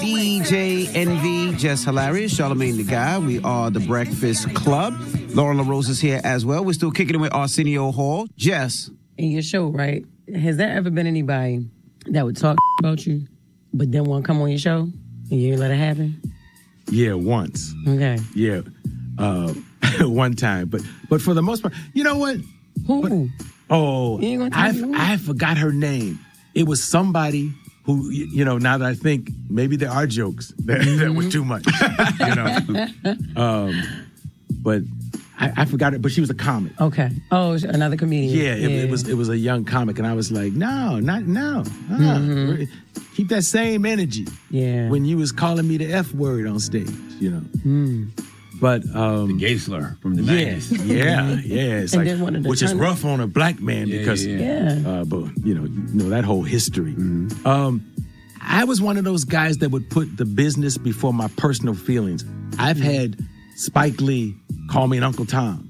DJ Envy, Just Hilarious, Charlamagne the Guy. We are the Breakfast Club. Lauren LaRose is here as well. We're still kicking it with Arsenio Hall. Jess. In your show, right? Has there ever been anybody that would talk about you, but then want to come on your show and you ain't let it happen? Yeah, once. Okay. Yeah, one time. But for the most part, you know what? Who? I forgot her name. It was somebody who, you know, now that I think, maybe there are jokes that were too much, you know. But I forgot it. But she was a comic. Okay. Oh, another comedian. Yeah, it was a young comic, and I was like, no, not now. Keep that same energy. Yeah. When you was calling me the F word on stage, you know. But the gay slur from the 90s. Yeah. It's And like, then one of the which is rough on a black man because, Yeah. but you know that whole history. I was one of those guys that would put the business before my personal feelings. I've had Spike Lee call me an Uncle Tom,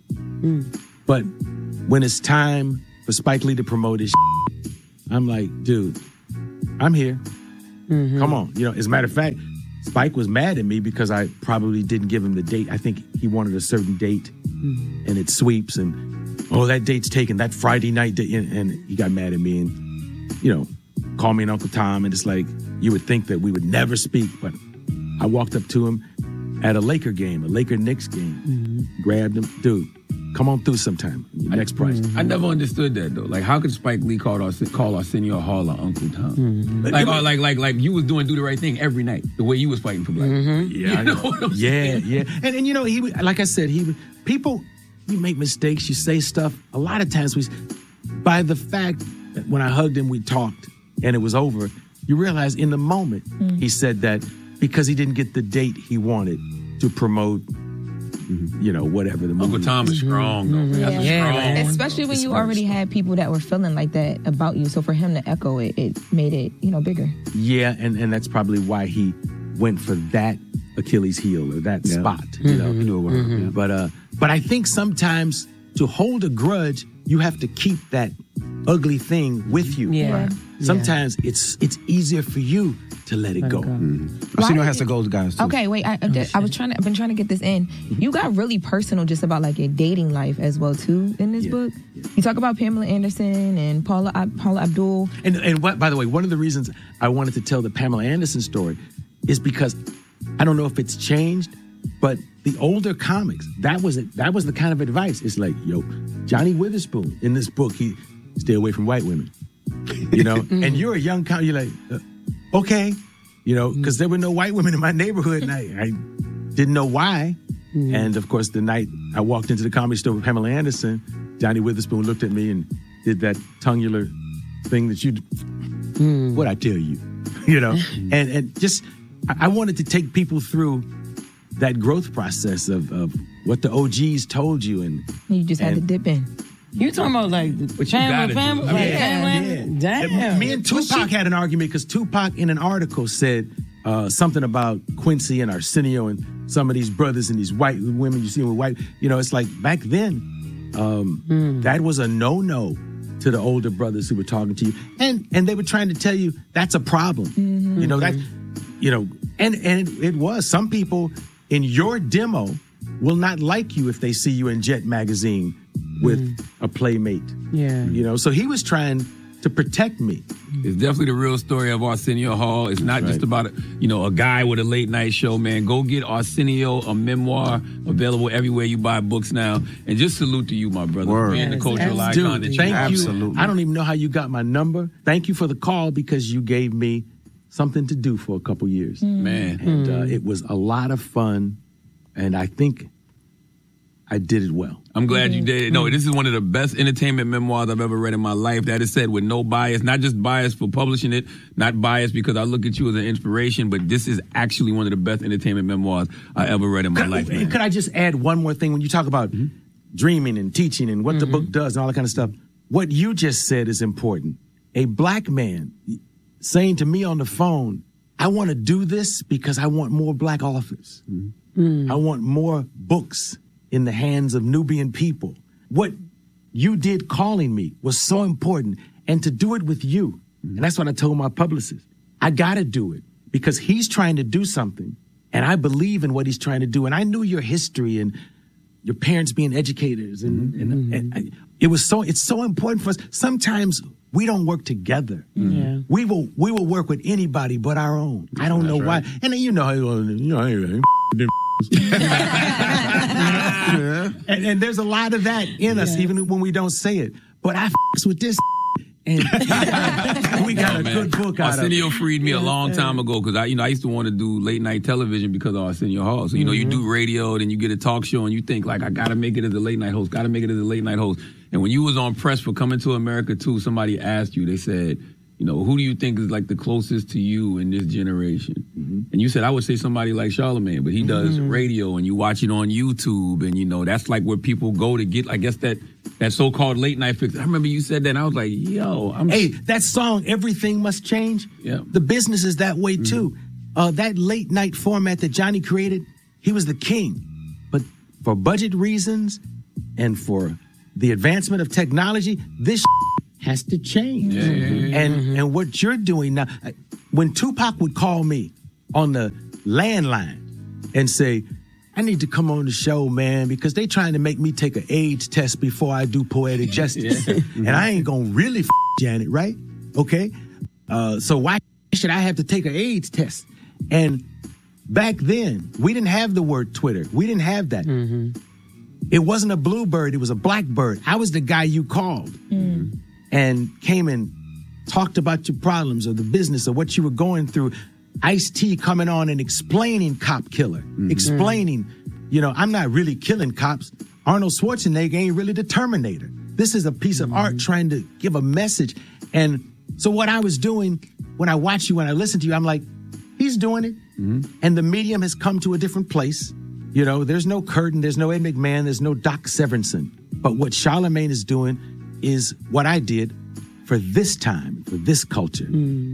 but when it's time for Spike Lee to promote his, I'm like, dude, I'm here. Come on, you know. As a matter of fact, Spike was mad at me because I probably didn't give him the date. I think he wanted a certain date, and it sweeps, and that date's taken, that Friday night date, and he got mad at me and, you know, called me an Uncle Tom, and it's like, you would think that we would never speak, but I walked up to him at a Laker game, a Laker-Knicks game, grabbed him, dude, come on through sometime, next price. I never understood that, though. Like, how could Spike Lee call Arsenio Hall an Uncle Tom? Like you was doing Do the Right Thing every night, the way you was fighting for black people. Yeah, I know. Yeah. And you know, he would, like I said, people, you make mistakes, you say stuff. A lot of times by the fact that when I hugged him, we talked, and it was over, you realize in the moment he said that because he didn't get the date he wanted to promote, you know, whatever the movie. Uncle Tom is strong, though. That's strong. Especially when you already had people that were feeling like that about you. So for him to echo it, it made it, you know, bigger. Yeah, and that's probably why he went for that Achilles heel or that spot, you know. He knew it was. But I think sometimes to hold a grudge, you have to keep that ugly thing with you. Yeah. Sometimes it's easier for you to let it go. Arsenio has to go, guys, too. Okay, wait. I've been trying to get this in. You got really personal just about like your dating life as well too in this book. You talk about Pamela Anderson and Paula Abdul. And what, by the way, one of the reasons I wanted to tell the Pamela Anderson story is because I don't know if it's changed, but the older comics, that was the kind of advice. It's like, yo, Johnny Witherspoon in this book, he stay away from white women, you know. And you're a young comic, you're like, okay, you know, because there were no white women in my neighborhood, and I didn't know why. And of course, the night I walked into the Comedy Store with Pamela Anderson, Johnny Witherspoon looked at me and did that tongular thing that you, what I tell you, you know. And just, I wanted to take people through that growth process of what the OGs told you, and you just had to dip in. You talking about like family? Damn. Me and Tupac had an argument because Tupac in an article said something about Quincy and Arsenio and some of these brothers and these white women you see with white. You know, it's like back then, that was a no-no to the older brothers who were talking to you, and they were trying to tell you that's a problem. You know that, you know, and it was. Some people in your demo will not like you if they see you in Jet magazine with a playmate. Yeah. You know, so he was trying to protect me. It's definitely the real story of Arsenio Hall. It's not just about, a guy with a late night show, man. Go get Arsenio, a memoir, available everywhere you buy books now. And just salute to you, my brother, for being the cultural icon that you are. Thank you. Absolutely. I don't even know how you got my number. Thank you for the call because you gave me something to do for a couple years. Man. And it was a lot of fun, and I think I did it well. I'm glad you did. No, this is one of the best entertainment memoirs I've ever read in my life. That is said with no bias, not just bias for publishing it, not bias because I look at you as an inspiration, but this is actually one of the best entertainment memoirs I ever read in my life, man. Could I just add one more thing? When you talk about dreaming and teaching and what the book does and all that kind of stuff, what you just said is important. A black man saying to me on the phone, I want to do this because I want more black authors. I want more books in the hands of Nubian people. What you did calling me was so important, and to do it with you. And that's what I told my publicist. I got to do it because he's trying to do something, and I believe in what he's trying to do. And I knew your history and your parents being educators, and it's so important for us. Sometimes we don't work together. Yeah. We will work with anybody but our own. I don't know why. And then and there's a lot of that in us, even when we don't say it. But I f***s with this, and we got a good book out of it. Arsenio freed me a long time ago because I used to want to do late night television because of Arsenio Hall. So you do radio, then you get a talk show, and you think like, I gotta make it as a late night host. And when you was on press for Coming to America 2, somebody asked you. They said, who do you think is like the closest to you in this generation? And you said, I would say somebody like Charlamagne, but he does radio, and you watch it on YouTube, and that's like where people go to get, I guess, that so-called late night fix. I remember you said that, and I was like, hey, that song, Everything Must Change, the business is that way too. That late night format that Johnny created, he was the king. But for budget reasons and for the advancement of technology, this has to change. And what you're doing now, when Tupac would call me on the landline and say, I need to come on the show, man, because they trying to make me take an AIDS test before I do Poetic Justice. And I ain't gonna really Janet, right? Okay? So why should I have to take an AIDS test? And back then, we didn't have the word Twitter. We didn't have that. It wasn't a bluebird, it was a blackbird. I was the guy you called and came and talked about your problems or the business or what you were going through. Ice-T coming on and explaining Cop Killer, explaining, I'm not really killing cops. Arnold Schwarzenegger ain't really the Terminator. This is a piece of art trying to give a message. And so what I was doing when I watch you, when I listen to you, I'm like, he's doing it. And the medium has come to a different place. There's no Curtin, there's no Ed McMahon, there's no Doc Severinsen. But what Charlamagne is doing is what I did for this time, for this culture.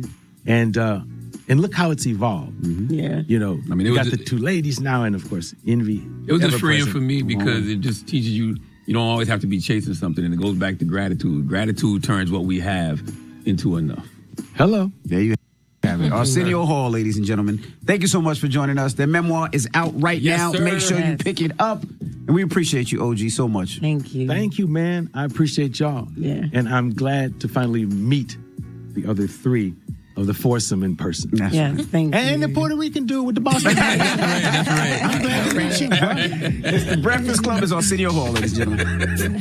And look how it's evolved. Yeah. We got the two ladies now, and of course, Envy. It was just freeing for me because it just teaches you don't always have to be chasing something, and it goes back to gratitude. Gratitude turns what we have into enough. Hello. There you have it. Arsenio Hall, ladies and gentlemen. Thank you so much for joining us. Their memoir is out right now. Sir. Make sure you pick it up. And we appreciate you, OG, so much. Thank you. Thank you, man. I appreciate y'all. Yeah. And I'm glad to finally meet the other three of the foursome in person. That's Yes, thank you. And the Puerto Rican dude with the Boston. That's right. I'm glad to meet you, bro. It's the Breakfast Club. Is Arsenio Hall, ladies and gentlemen.